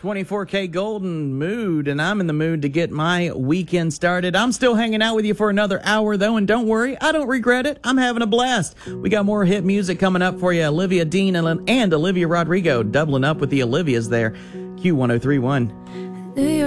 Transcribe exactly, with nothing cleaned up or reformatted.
twenty-four K Golden mood, and I'm in the mood to get my weekend started. I'm still hanging out with you for another hour, though, and don't worry, I don't regret it. I'm having a blast. We got more hit music coming up for you. Olivia Dean and, and Olivia Rodrigo doubling up with the Olivias there. Q one oh three one.